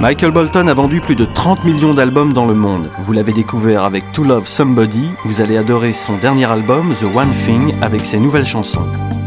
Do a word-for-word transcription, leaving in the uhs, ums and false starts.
Michael Bolton a vendu plus de trente millions d'albums dans le monde. Vous l'avez découvert avec To Love Somebody, vous allez adorer son dernier album The One Thing avec ses nouvelles chansons.